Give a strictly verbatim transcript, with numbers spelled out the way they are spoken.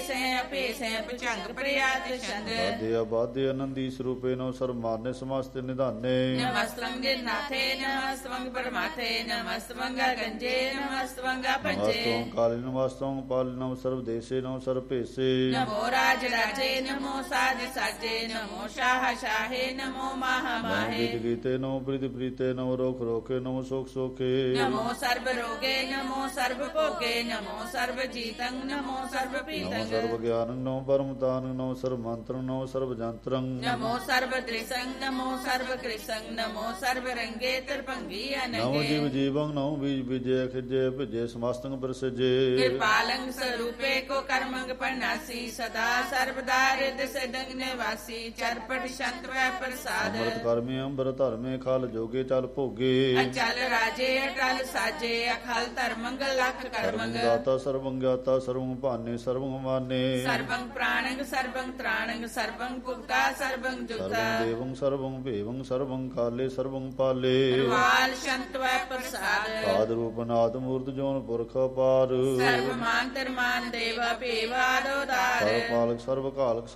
ਸਹਿ ਅਪੇ ਸਹਿ ਭੁਜੰਗ ਪ੍ਰਿਆਤ ਛੰਦ ਬਾਧੇ ਆਬਾਧੇ ਆਨੰਦੀ ਸਰੂਪੇ ਨੋ ਸਰਮਾਨੇ ਸਮਸਤ ਨਿਧਾਨੇ ਨਮਸਤੰ ਗਿਰਨਾਥੇ ਨਮਸਤੰ ਪਰਮਾਥੇ ਨਮਸਤੰ ਗੰਜੇ ਨਮਸਤੰ ਪੰਜੇ ਨਮਸਤੰ ਕਾਲੇ ਨਮਸਤੰ ਪਾਲੇ ਨਮ ਸਰਬ ਦੇਸੇ ਨਮ ਸਰਬ ਭੇਸੇ ਨਮੋ ਰਾਜ ਰਾਜੇ ਨਮੋ ਸਾਜ ਸਾਜੇ ਨਮੋ ਸ਼ਾਹ ਸ਼ਾਹੇ ਨਮੋ ਮਾਹ ਮਾਹੇ ਗੀਤ ਗੀਤੇ ਨਮੋ ਪ੍ਰੀਤ ਪ੍ਰੀਤੇ ਨਮੋ ਰੋਖ ਰੋਖੇ ਨਮੋ ਸੁਖ ਸੋਖੇ ਨਮੋ ਸਰਬ ਰੋਗੇ ਨਮੋ ਸਰਬ ਭੋਗੇ ਨਮੋ ਸਰਬ ਜੀਤੰ ਨਮੋ ਸਰਬ ਨਮੋ ਪੀਤੰ ਸਰਬ ਗਿਆਨੰ ਨਮੋ ਪਰਮ ਤਾਨੰ ਨਮੋ ਸਰਬ ਮੰਤਰੰ ਨਮੋ ਸਰਬ ਜੰਤਰੰ ਨਮੋ ਸਰਬ ਦ੍ਰਿਸੰ ਨਮੋ ਸਰਬ ਕ੍ਰਿਸੰ ਨਮੋ ਸਰਬ ਰੰਗੇ ਤਰਭੰਗੀ ਨਮੋ ਅਨੰਗੇ ਜੀਵ ਜੀਵੰ ਨਮੋ ਬੀਜ ਬੀਜੇ ਖਿਜੇ ਭਿਜੇ ਸਮਸਤੰ ਪ੍ਰਸਿਜੇ ਕਿਰਪਾਲੰ ਸਰੂਪੇ ਕੋ ਕਰਮੰਗ ਪਰਨਾਸੀ ਸਦਾ ਸਰਬਦਾ ਰਿਦ ਸਦੰਗ ਨਿਵਾਸੀ ਚਰਪਟ ਸ਼ੰਤ ਵੈ ਪ੍ਰਸਾਦ ਅੰਮ੍ਰਿਤ ਕਰਮੇ ਅੰਬਰ ਧਰਮੇ ਖਲ ਜੋਗੇ ਚਲ ਭੋਗੇ ਅਚਲ ਰਾਜੇ ਅਟਲ ਸਾਜੇ ਅਖਲ ਧਰਮੰਗ ਲਖ ਸਰਵੰ ਕਰਮੰਗ ਦਾਤਾ ਸਰਵੰ ਗਿਆਤਾ ਸਰਵੰ ਭਾਨੇ ਸਰਵੰ ਮਾਨੇ ਸਰਬੰ ਪ੍ਰਾਣੰਗ ਸਰਬੰ ਤ੍ਰਾਣੰਗ ਸਰਬੰ ਭੁਗਤਾ ਸਰਬੰ ਜੁਗਤਾ ਸਰਵੰ ਦੇਵੰ ਸਰਵੰ ਭੇਵੰ ਸਰਵੰ ਕਾਲੇ ਸਰਵੰ ਪਾਲੇ ਵਾਲ ਸ਼ੰਤ ਵੈ ਪ੍ਰਸਾਦ ਆਦ ਰੂਪ ਨਾਦ ਮੂਰਤ ਜੋਨ ਪੁਰਖ ਅਪਾਰ ਸਰਬ ਮਾਨ ਤਰਮਾਨ ਦੇਵ ਭੇਵਾਦੋ ਦਾਰ ਸਰਬ ਪਾਲਕ ਸਰਬ ਕਾਲਕ